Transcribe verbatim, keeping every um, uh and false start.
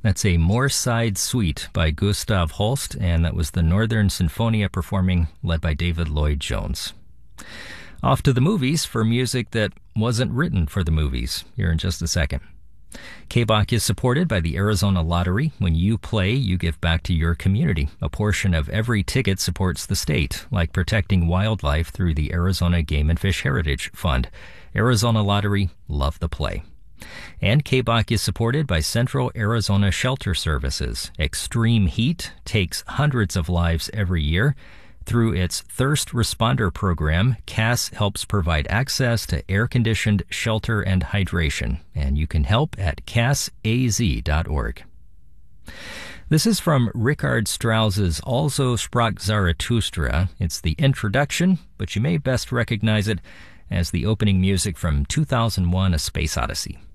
That's a Moorside Suite by Gustav Holst, and that was the Northern Sinfonia performing, led by David Lloyd-Jones. Off to the movies for music that wasn't written for the movies, here in just a second. K B O C is supported by the Arizona Lottery. When you play, you give back to your community. A portion of every ticket supports the state, like protecting wildlife through the Arizona Game and Fish Heritage Fund. Arizona Lottery, love the play. And K B O C is supported by Central Arizona Shelter Services. Extreme heat takes hundreds of lives every year. Through its Thirst Responder program, C A S helps provide access to air-conditioned shelter and hydration, and you can help at cas a z dot org. This is from Richard Strauss's Also sprach Zarathustra. It's the introduction, but you may best recognize it as the opening music from two thousand one: A Space Odyssey.